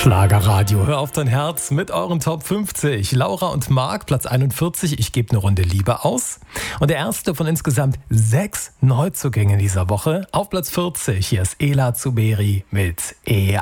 Schlagerradio, hör auf dein Herz mit euren Top 50. Laura und Marc, Platz 41, ich gebe eine Runde Liebe aus. Und der erste von insgesamt 6 Neuzugängen dieser Woche auf Platz 40. Hier ist Ela Zuberi mit Ehe